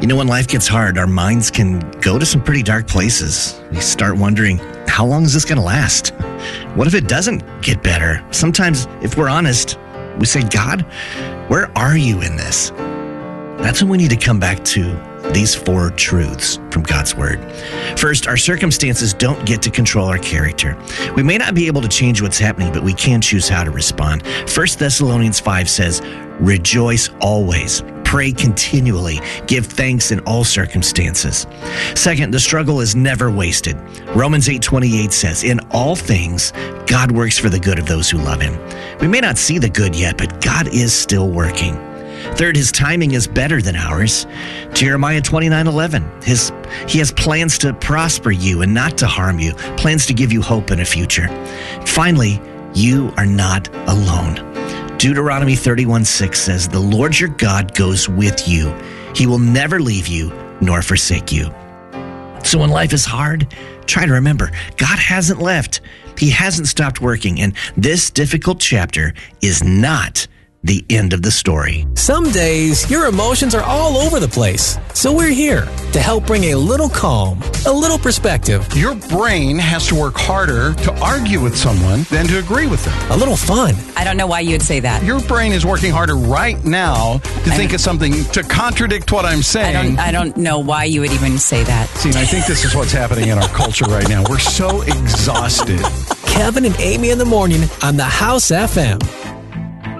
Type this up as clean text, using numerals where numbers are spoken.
When life gets hard, our minds can go to some pretty dark places. We start wondering, how long is this going to last? What if it doesn't get better? Sometimes, if we're honest, we say, God, where are you in this? That's when we need to come back to these 4 truths from God's Word. First, our circumstances don't get to control our character. We may not be able to change what's happening, but we can choose how to respond. 1 Thessalonians 5 says, rejoice always, pray continually, give thanks in all circumstances. Second, the struggle is never wasted. Romans 8:28 says, in all things, God works for the good of those who love him. We may not see the good yet, but God is still working. Third, his timing is better than ours. Jeremiah 29:11. He has plans to prosper you and not to harm you, plans to give you hope in a future. Finally, you are not alone. Deuteronomy 31:6 says, the Lord your God goes with you. He will never leave you nor forsake you. So when life is hard, try to remember, God hasn't left. He hasn't stopped working, and this difficult chapter is not the end of the story. Some days, your emotions are all over the place. So we're here to help bring a little calm, a little perspective. Your brain has to work harder to argue with someone than to agree with them. A little fun. I don't know why you'd say that. Your brain is working harder right now to think of something to contradict what I'm saying. I don't know why you would even say that. See, and I think this is what's happening in our culture right now. We're so exhausted. Kevin and Amy in the morning on the House FM.